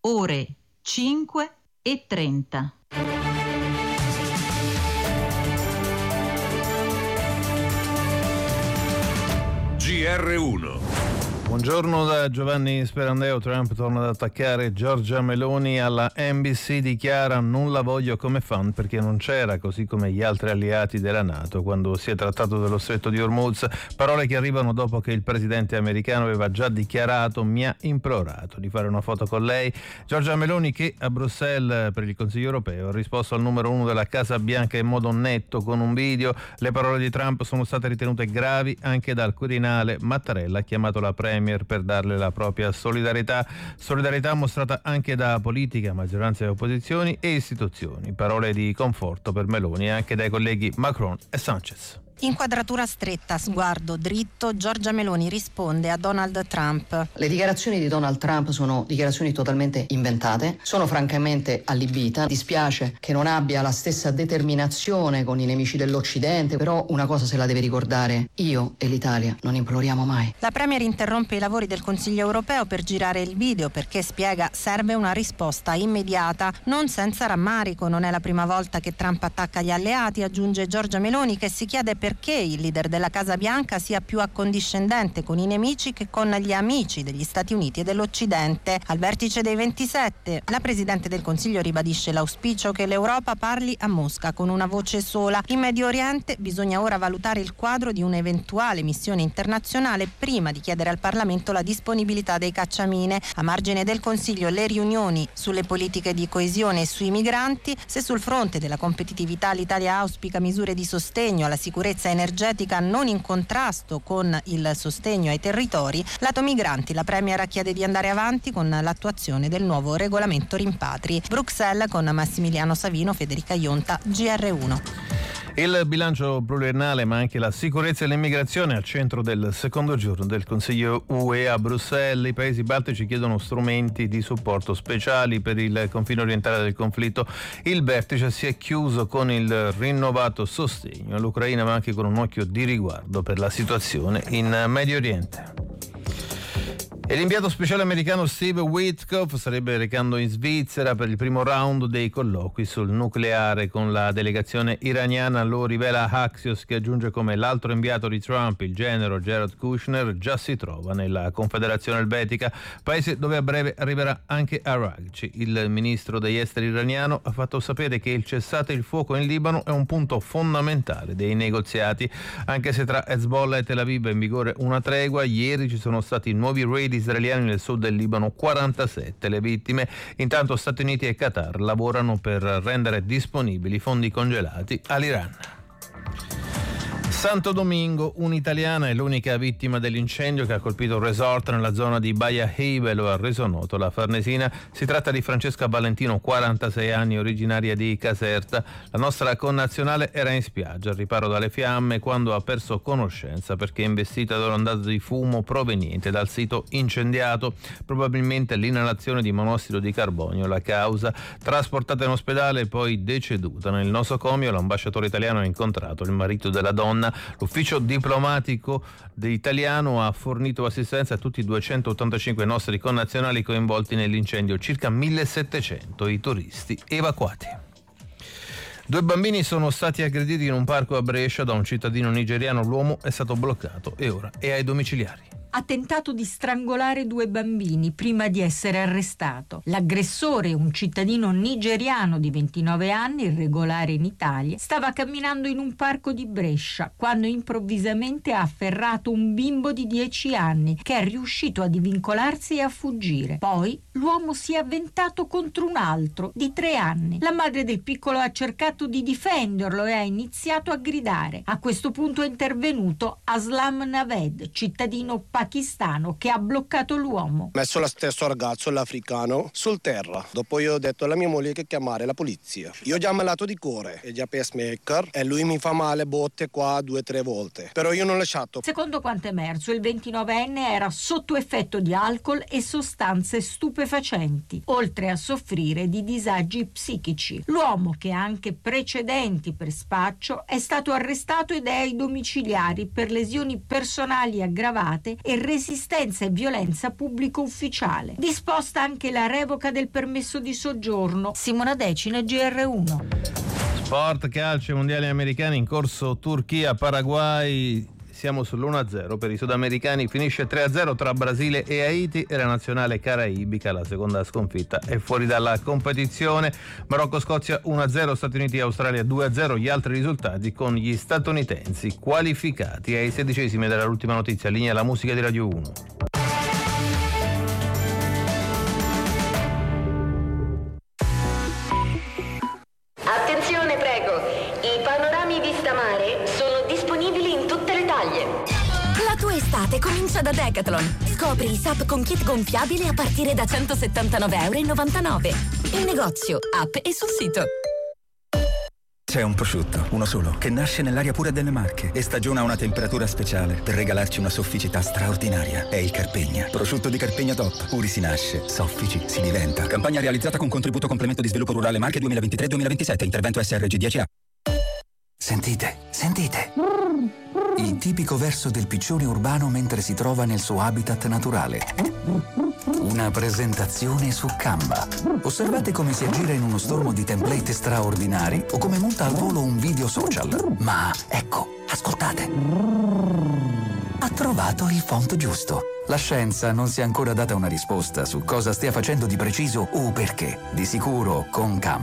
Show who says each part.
Speaker 1: ore 5:30.
Speaker 2: GR1.
Speaker 3: Buongiorno da Giovanni Sperandeo. Trump torna ad attaccare Giorgia Meloni. Alla NBC dichiara: non la voglio come fan perché non c'era, così come gli altri alleati della NATO, quando si è trattato dello stretto di Hormuz. Parole che arrivano dopo che il presidente americano aveva già dichiarato: mi ha implorato di fare una foto con lei. Giorgia Meloni, che a Bruxelles per il Consiglio europeo ha risposto al numero 1 della Casa Bianca in modo netto con un video. Le parole di Trump sono state ritenute gravi anche dal Quirinale. Mattarella ha chiamato la Premier per darle la propria solidarietà mostrata anche da politica, maggioranza e opposizioni e istituzioni. Parole di conforto per Meloni anche dai colleghi Macron e Sanchez.
Speaker 4: Inquadratura stretta, sguardo dritto, Giorgia Meloni risponde a Donald Trump.
Speaker 5: Le dichiarazioni di Donald Trump sono dichiarazioni totalmente inventate, sono francamente allibita. Dispiace che non abbia la stessa determinazione con i nemici dell'Occidente, però una cosa se la deve ricordare: io e l'Italia non imploriamo mai.
Speaker 4: La Premier interrompe i lavori del Consiglio europeo per girare il video perché, spiega, serve una risposta immediata, non senza rammarico. Non è la prima volta che Trump attacca gli alleati, aggiunge Giorgia Meloni, che si chiede perché il leader della Casa Bianca sia più accondiscendente con i nemici che con gli amici degli Stati Uniti e dell'Occidente. Al vertice dei 27, la Presidente del Consiglio ribadisce l'auspicio che l'Europa parli a Mosca con una voce sola. In Medio Oriente bisogna ora valutare il quadro di un'eventuale missione internazionale prima di chiedere al Parlamento la disponibilità dei cacciamine. A margine del Consiglio le riunioni sulle politiche di coesione e sui migranti. Se sul fronte della competitività l'Italia auspica misure di sostegno alla sicurezza energetica non in contrasto con il sostegno ai territori, lato migranti la Premier chiede di andare avanti con l'attuazione del nuovo regolamento rimpatri. Bruxelles con Massimiliano Savino, Federica Ionta, GR1.
Speaker 3: Il bilancio pluriennale ma anche la sicurezza e l'immigrazione al centro del secondo giorno del Consiglio UE a Bruxelles. I paesi baltici chiedono strumenti di supporto speciali per il confine orientale del conflitto. Il vertice si è chiuso con il rinnovato sostegno all'Ucraina ma anche con un occhio di riguardo per la situazione in Medio Oriente. E l'inviato speciale americano Steve Witkoff sarebbe recando in Svizzera per il primo round dei colloqui sul nucleare con la delegazione iraniana. Lo rivela Axios, che aggiunge come l'altro inviato di Trump, il genero Jared Kushner, già si trova nella Confederazione Elvetica, paese dove a breve arriverà anche Araghchi. Il ministro degli esteri iraniano ha fatto sapere che il cessate il fuoco in Libano è un punto fondamentale dei negoziati, anche se tra Hezbollah e Tel Aviv è in vigore una tregua. Ieri ci sono stati nuovi raid israeliani nel sud del Libano, 47 le vittime. Intanto Stati Uniti e Qatar lavorano per rendere disponibili fondi congelati all'Iran. Santo Domingo, un'italiana è l'unica vittima dell'incendio che ha colpito un resort nella zona di Baia Heibe, lo ha reso noto la Farnesina. Si tratta di Francesca Valentino, 46 anni, originaria di Caserta. La nostra connazionale era in spiaggia al riparo dalle fiamme quando ha perso conoscenza perché è investita da un'ondata di fumo proveniente dal sito incendiato. Probabilmente l'inalazione di monossido di carbonio la causa. Trasportata in ospedale e poi deceduta nel nosocomio, l'ambasciatore italiano ha incontrato il marito della donna. L'ufficio diplomatico italiano ha fornito assistenza a tutti i 285 nostri connazionali coinvolti nell'incendio, circa 1700 i turisti evacuati. 2 bambini sono stati aggrediti in un parco a Brescia da un cittadino nigeriano. L'uomo è stato bloccato e ora è ai domiciliari.
Speaker 6: Ha tentato di strangolare 2 bambini prima di essere arrestato. L'aggressore, un cittadino nigeriano di 29 anni, irregolare in Italia, stava camminando in un parco di Brescia quando improvvisamente ha afferrato un bimbo di 10 anni che è riuscito a divincolarsi e a fuggire. Poi l'uomo si è avventato contro un altro di 3 anni. La madre del piccolo ha cercato di difenderlo e ha iniziato a gridare. A questo punto è intervenuto Aslam Naved, cittadino pakistano, che ha bloccato l'uomo.
Speaker 7: Messo lo stesso ragazzo, l'africano, sul terra. Dopo io ho detto alla mia moglie che chiamare la polizia. Io ho già malato di cuore e già pacemaker e lui mi fa male botte qua 2-3 volte. Però io non ho lasciato.
Speaker 6: Secondo quanto emerso, il 29enne era sotto effetto di alcol e sostanze stupefacenti, oltre a soffrire di disagi psichici. L'uomo, che ha anche precedenti per spaccio, è stato arrestato ed è ai domiciliari per lesioni personali aggravate e resistenza e violenza pubblico ufficiale. Disposta anche la revoca del permesso di soggiorno. Simona Decina, GR1.
Speaker 3: Sport, calcio, mondiali americani in corso, Turchia-Paraguay. Siamo sull'1-0 per i sudamericani, finisce 3-0 tra Brasile e Haiti e la nazionale caraibica, la seconda sconfitta, è fuori dalla competizione. Marocco-Scozia 1-0, Stati Uniti-Australia 2-0, gli altri risultati con gli statunitensi qualificati ai 16esimi dell'ultima notizia. Linea la musica di Radio 1.
Speaker 1: Attenzione, prego, i panorami vista mare sono disponibili in tutte le taglie.
Speaker 2: La tua estate comincia da Decathlon. Scopri i SUP con kit gonfiabile a partire da €179,99. In negozio, app e sul sito.
Speaker 8: C'è un prosciutto, uno solo, che nasce nell'aria pura delle Marche e stagiona a una temperatura speciale per regalarci una sofficità straordinaria. È il Carpegna. Prosciutto di Carpegna Top. Puri si nasce, soffici si diventa. Campagna realizzata con contributo complemento di sviluppo rurale Marche 2023-2027. Intervento SRG 10A.
Speaker 9: Sentite, sentite. Il tipico verso del piccione urbano mentre si trova nel suo habitat naturale. Una presentazione su Canva. Osservate come si aggira in uno stormo di template straordinari o come monta al volo un video social. Ma ecco, ascoltate. Ha trovato il font giusto. La scienza non si è ancora data una risposta su cosa stia facendo di preciso o perché. Di sicuro con Canva